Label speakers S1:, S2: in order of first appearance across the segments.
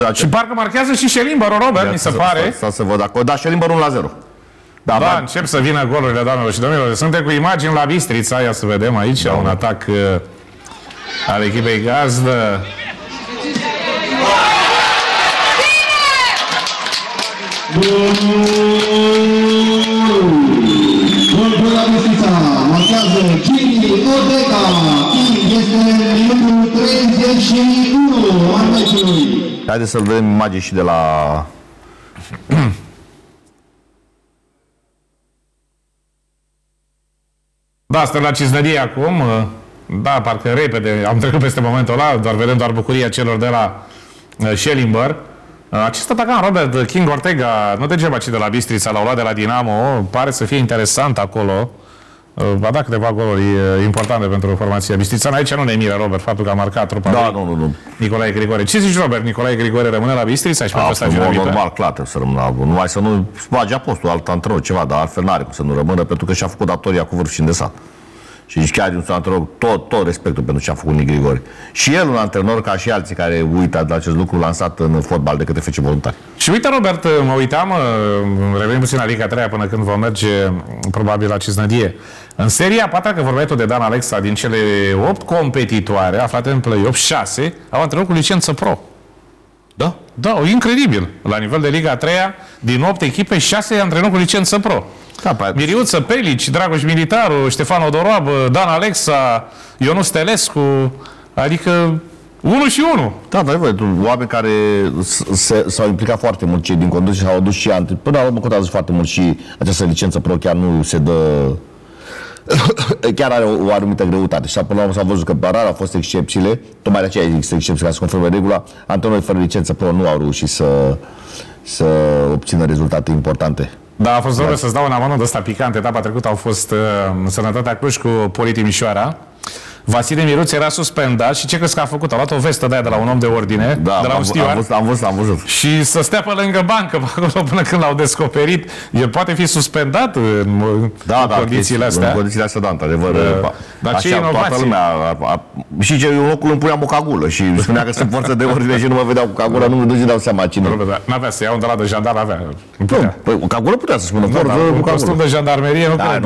S1: Și parcă marchează și Schellimber, Robert, mi se pare.
S2: Să văd acolo. Da, Schellimber 1-0.
S1: Da, încep să vină golurile, doamnelor și domnilor. Suntem cu imagini la Bistrița. Ia să vedem aici un atac al echipei gazdă.
S3: Gol de la Bistrița. Marchează Gini Odeca. Este minutul 31 al meciului.
S2: Haideți să-l vedem imagini și de la...
S1: Da, stă la Cisnădie acum. Da, parcă repede am trecut peste momentul ăla, doar vedem doar bucuria celor de la Schellimber. Acest atacant, Robert King Ortega, nu degeaba ci de la Bistrița, l-au luat de la Dinamo, pare să fie interesant acolo. Va da câteva goluri importante pentru formația bistrițeană. Aici nu ne miră, Robert, faptul că a marcat trupa lui
S2: nu.
S1: Nicolae Grigore. Ce zici, Robert? Nicolae Grigore rămâne la Bistrița și pentru stagiunea viitoare?
S2: Normal, clar, trebuie să rămână. Numai să nu bage postul alt antrenor, ceva, dar altfel n-are cum să nu rămână, pentru că și-a făcut datoria cu vârf și îndesat. Și nici chiar un antrenor, tot respectul pentru ce a făcut Nic Grigore. Și el un antrenor, ca și alții care uită de acest lucru, lansat în fotbal de către FC Voluntari.
S1: Și uite, Robert, mă uitam, revenim puțin la Liga 3 până când vom merge probabil la Cisnădie. În seria 4, că vorbeai tu de Dan Alexa, din cele 8 competitoare aflate în play-off, 6 au antrenor cu licență pro.
S2: Da?
S1: Da, incredibil. La nivel de Liga 3, din 8 echipe, 6 antrenori cu licență pro.
S2: Da,
S1: Miriuță Pelici, Dragoș Militaru, Ștefan Odoroabă, Dan Alexa, Ionus Telescu, adică 1 și 1.
S2: Da, dar oameni care s-au implicat foarte mult, cei din conducere s-au adus și până la urmă contează foarte mult și această licență pro chiar nu se dă... chiar are o anumită greutate. Și până la urmă s-a văzut că rar au fost excepțiile, tocmai de aceea există excepții ca să confirme regula. Antrenorii fără licență pro nu au reușit să obțină rezultate importante.
S1: Da, a fost rău să-ți dau un amănunt ăsta picant. Etapa trecută au fost în Sănătatea Cluj cu Poli Timișoara. Vasile Miruț era suspendat și ce crezi că a făcut? A luat o vestă de aia de la un om de ordine, de la un steward.
S2: Am văzut.
S1: Și să stea pe lângă bancă pe acolo până când l-au descoperit. El poate fi suspendat în condițiile astea.
S2: În condițiile astea, da, într-adevăr.
S1: Dar ce inovație?
S2: Toată lumea. Și în locul îmi puneam o cagulă și spunea că sunt forță de ordine și nu mă vedeau cu cagulă, nu-și dau seama cine.
S1: N-avea să iau un de la de jandar, avea.
S2: O cagulă putea să spună.
S1: Un costum de jandarmerie nu
S2: putea.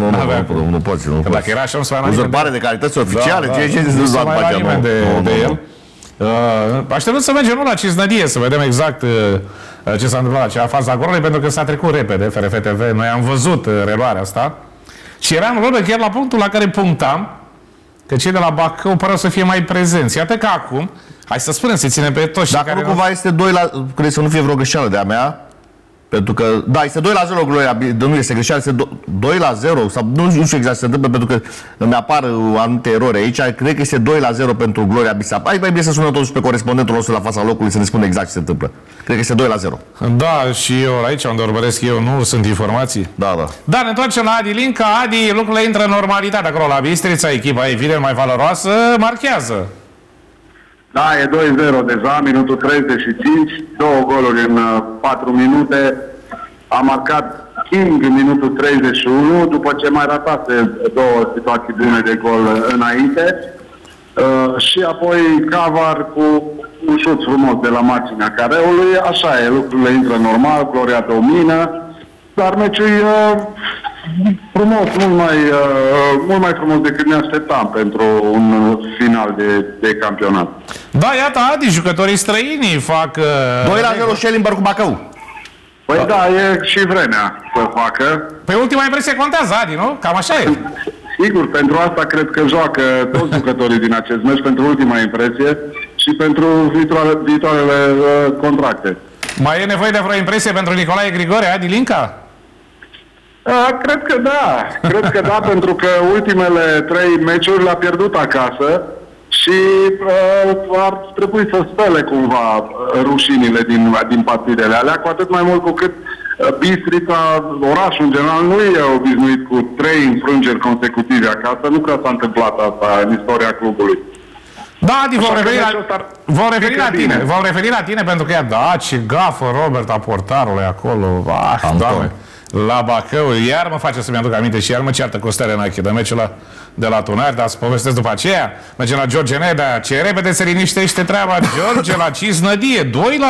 S2: Nu poți.
S1: Dacă era așa, nu se mai
S2: uzurpare de calități oficiale,
S1: nu se mai lua nimeni de el. Așteptăm să mergem la Cisnădie, să vedem exact ce s-a întâmplat la acea fază a golului, pentru că s-a trecut repede FRF TV. Noi am văzut reluarea asta și eram, Robert, chiar la punctul la care punctam că cei de la Bacău păreau să fie mai prezenți. Iată că acum, hai să spunem, să ținem pe toți.
S2: Dacă nu cumva este 2 la... Crezi să nu fie vreo greșeală de-a mea? Pentru că, da, este 2-0 Gloria, nu este greșeală, este 2-0, sau nu știu exact ce se întâmplă, pentru că îmi apar anumite erori aici, cred că este 2-0 pentru Gloria Bisap. Hai, mai bine să sunăm totuși pe corespondentul nostru la fața locului să ne spună exact ce se întâmplă. Cred că este 2-0.
S1: Da, și eu aici unde urmăresc eu, nu sunt informații.
S2: Da.
S1: Da, ne întoarcem la Adi Linca. Adi, lucrurile intră în normalitate acolo la Bistrița, echipa evident mai valoroasă, marchează.
S4: Da, e 2-0 deja, minutul 35, 2 goluri în 4 minute. A marcat King în minutul 31, după ce mai ratase 2 situații bune de gol înainte. Și apoi Cavar cu un șut frumos de la marginea careului. Așa e, lucrurile intră normal, Gloria domină, dar meciul e frumos, mult mai frumos decât ne așteptam pentru un final de campionat.
S1: Da, iată, Adi, jucătorii străini fac...
S2: 2-0 Schellimber cu Bacău.
S4: Păi da, e și vremea să facă.
S1: Păi ultima impresie contează, Adi, nu? Cam așa e.
S4: Sigur, pentru asta cred că joacă toți jucătorii din acest meci, pentru ultima impresie și pentru viitoarele contracte.
S1: Mai e nevoie de vreo impresie pentru Nicolae Grigore, Adi Linca?
S4: Cred că da, pentru că ultimele 3 meciuri le-a pierdut acasă și ar trebui să spele cumva rușinile din partidele alea, cu atât mai mult cu cât Bistrița, orașul în general, nu e obișnuit cu 3 înfrângeri consecutive acasă, nu prea s-a întâmplat asta în istoria clubului.
S1: Da, Adi, vom referi la tine pentru că ce gafă Robert a portarului acolo, Doamne. La Bacău, iar mă face să-mi aduc aminte și iar mă ceartă Costea Renache de meciul de la Tunari, dar să povestesc după aceea. Mergem la George Neda, ce repede se liniștește treaba, George la Cisnădie, 2-0.